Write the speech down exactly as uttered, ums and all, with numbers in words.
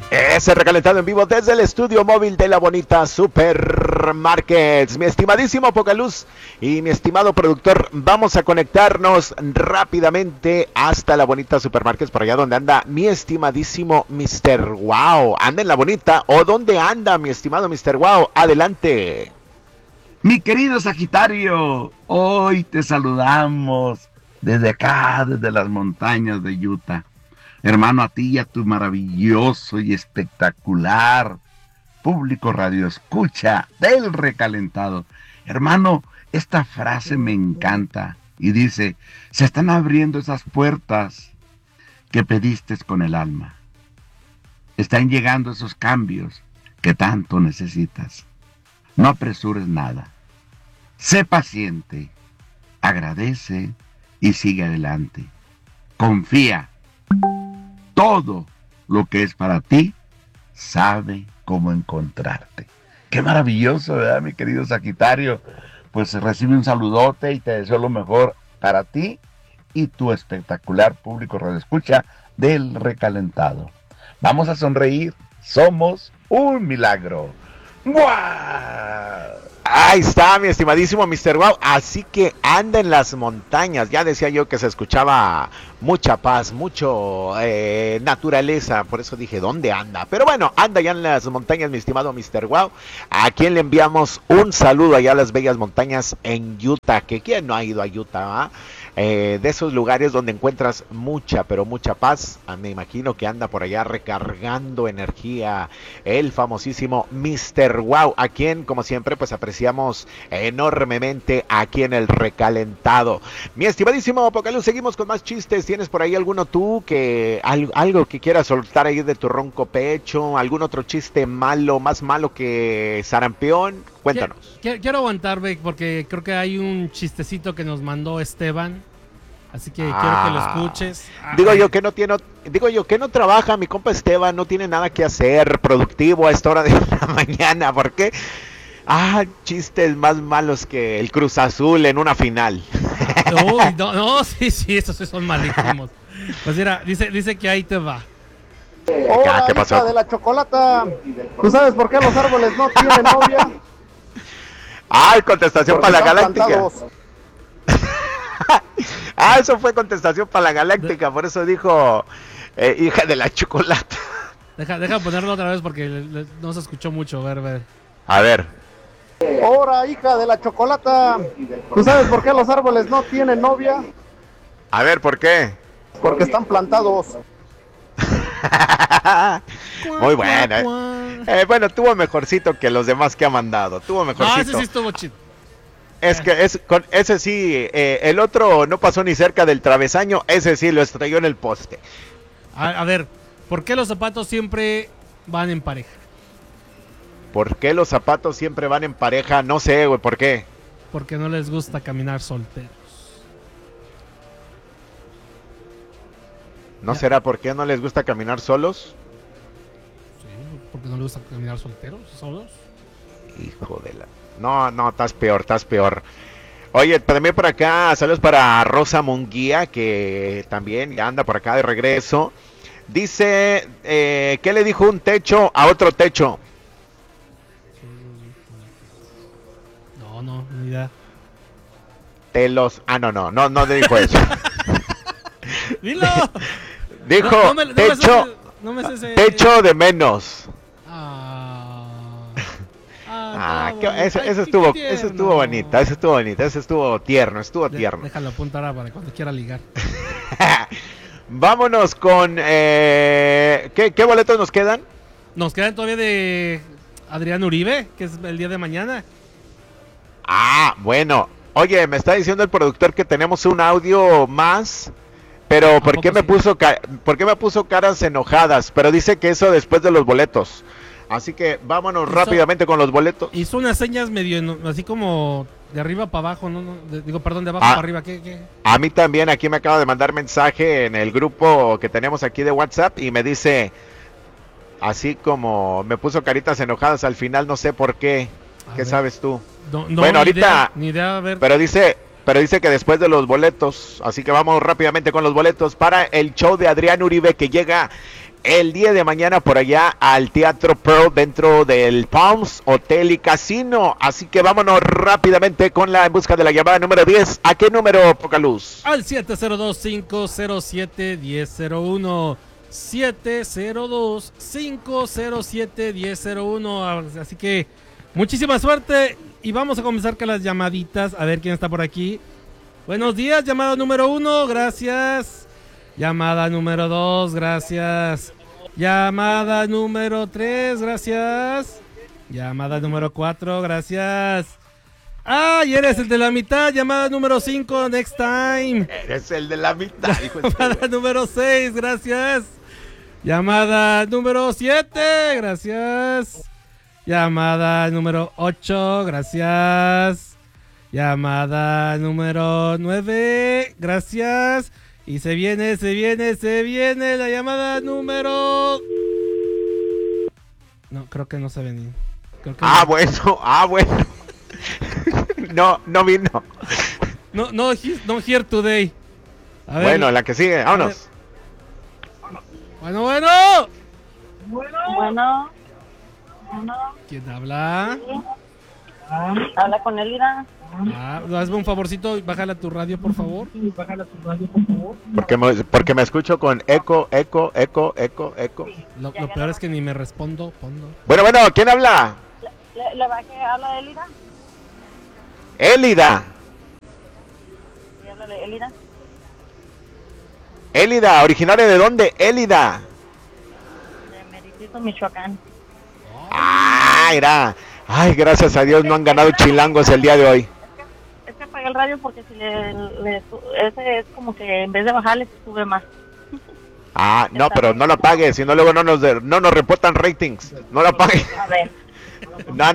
Ese recalentado en vivo desde el estudio móvil de la bonita Supermarkets. Mi estimadísimo Pocaluz y mi estimado productor, vamos a conectarnos rápidamente hasta la bonita Supermarkets, por allá donde anda mi estimadísimo mister Wow. ¿Anda en la bonita o dónde anda mi estimado mister Wow? Adelante. Mi querido Sagitario, hoy te saludamos desde acá, desde las montañas de Utah. Hermano, a ti y a tu maravilloso y espectacular público radio escucha del recalentado. Hermano, esta frase me encanta y dice, se están abriendo esas puertas que pediste con el alma. Están llegando esos cambios que tanto necesitas. No apresures nada. Sé paciente, agradece y sigue adelante. Confía. Todo lo que es para ti sabe cómo encontrarte. Qué maravilloso, ¿verdad, mi querido Sagitario? Pues recibe un saludote y te deseo lo mejor para ti y tu espectacular público radioescucha del recalentado. Vamos a sonreír, somos un milagro. ¡Buah! Ahí está mi estimadísimo mister Wow, así que anda en las montañas. Ya decía yo que se escuchaba mucha paz, mucho eh, naturaleza, por eso dije, ¿dónde anda? Pero bueno, anda ya en las montañas mi estimado mister Wow, a quien le enviamos un saludo allá a las bellas montañas en Utah, que quién no ha ido a Utah, ¿eh? Eh, de esos lugares donde encuentras mucha, pero mucha paz. Ah, me imagino que anda por allá recargando energía el famosísimo mister Wow, a quien como siempre pues apreciamos enormemente aquí en el recalentado. Mi estimadísimo Apocalipsis, seguimos con más chistes. ¿Tienes por ahí alguno tú que algo, algo que quieras soltar ahí de tu ronco pecho? ¿Algún otro chiste malo, más malo que sarampión? Cuéntanos. Quiero, quiero aguantar, Beck, porque creo que hay un chistecito que nos mandó Esteban. Así que ah, quiero que lo escuches. Digo yo que no tiene, digo yo que no trabaja mi compa Esteban, no tiene nada que hacer productivo a esta hora de la mañana. ¿Por qué? Ah, chistes más malos que el Cruz Azul en una final. Uy, no, no, sí, sí, esos son malísimos. Pues mira, dice, dice que ahí te va. Hola, ¿qué pasó? Hija de la chocolata. ¿Tú sabes por qué los árboles no tienen novia? Ay, contestación para la galáctica. Plantados. Ah, eso fue contestación para la galáctica, por eso dijo eh, hija de la chocolata. Deja, deja ponerlo otra vez porque le, le, no se escuchó mucho, a ver, a ver. A ver. Ahora, hija de la chocolata, ¿tú sabes por qué los árboles no tienen novia? A ver, ¿por qué? Porque están plantados. Muy bueno. Eh. Eh, bueno, tuvo mejorcito que los demás que ha mandado. Tuvo mejorcito. Ah, ese sí estuvo chido. Es que es, con ese sí, eh, el otro no pasó ni cerca del travesaño, ese sí lo estrelló en el poste. A, a ver, ¿por qué los zapatos siempre van en pareja? ¿Por qué los zapatos siempre van en pareja? No sé, güey, ¿por qué? Porque no les gusta caminar solteros. ¿No ya. será por qué no les gusta caminar solos? Sí, porque no les gusta caminar solteros, solos. Hijo de la... No, no, estás peor, estás peor. Oye, también por acá, saludos para Rosa Munguía, que también ya anda por acá de regreso. Dice, eh, ¿qué le dijo un techo a otro techo? No, no, ni idea. Te los... Ah, no, no, no, no le dijo eso. ¡Dilo! Dijo, no, no me, no techo, no me sé ese... techo de menos. Ah... Ah, que, ese, ese estuvo, ese estuvo bonita, ese estuvo bonita, ese estuvo tierno, estuvo tierno. Déjalo apuntar ahora para cuando quiera ligar. Vámonos con eh, ¿qué, ¿qué boletos nos quedan? Nos quedan todavía de Adrián Uribe, que es el día de mañana. Ah, bueno. Oye, me está diciendo el productor que tenemos un audio más, pero ¿por qué me sí? puso por qué me puso caras enojadas? Pero dice que eso después de los boletos. Así que vámonos hizo, rápidamente con los boletos. Hizo unas señas medio, así como de arriba para abajo, ¿no? no de, digo, perdón, de abajo ah, para arriba. ¿Qué, qué? A mí también, aquí me acaba de mandar mensaje en el grupo que tenemos aquí de WhatsApp y me dice, así como me puso caritas enojadas al final, no sé por qué. A ¿Qué ver. sabes tú? No, no, bueno, ahorita, idea, ni idea, a ver. pero dice... Pero dice que después de los boletos, así que vamos rápidamente con los boletos para el show de Adrián Uribe que llega el día de mañana por allá al Teatro Pearl dentro del Palms Hotel y Casino. Así que vámonos rápidamente con la en busca de la llamada número diez. ¿A qué número, Pocaluz? Al siete cero dos, cinco cero siete, uno cero cero uno. siete cero dos, cinco cero siete, uno cero cero uno. Así que muchísima suerte y vamos a comenzar con las llamaditas. A ver quién está por aquí. Buenos días, llamada número uno, gracias. Llamada número dos, gracias. Llamada número tres, gracias. Llamada número cuatro, gracias. Ah, y eres el de la mitad. Llamada número cinco, next time. Eres el de la mitad. Llamada número seis, gracias. Llamada número siete, gracias. Llamada número ocho, gracias. Llamada número nueve, gracias. Y se viene, se viene, se viene la llamada número... No, creo que no se venía. Creo que ah, no. bueno, ah, bueno. no, no vino. No, no, he- no here today. A ver, Bueno, la que sigue, vámonos. bueno, bueno. Bueno, bueno, ¿Quién habla? habla con Elida. Ah, hazme un favorcito, bájala tu radio, por favor. Porque me, porque me escucho con eco, eco, eco, eco, eco. Lo, lo peor es que ni me respondo. Pondo. Bueno, bueno, ¿quién habla? ¿Le, le bajé? ¿Habla de Elida? Élida. ¿Sí habla de Elida? Élida, ¿originaria de dónde? Élida. De Mericito, Michoacán. Ah, era. Ay, gracias a Dios no han ganado chilangos el día de hoy. Es que apagué el radio porque si le, le su- ese es como que en vez de bajarle sube más. Ah, no, pero no lo apagues, si no luego no nos, de- no nos reportan ratings. No lo apagues. A ver. No,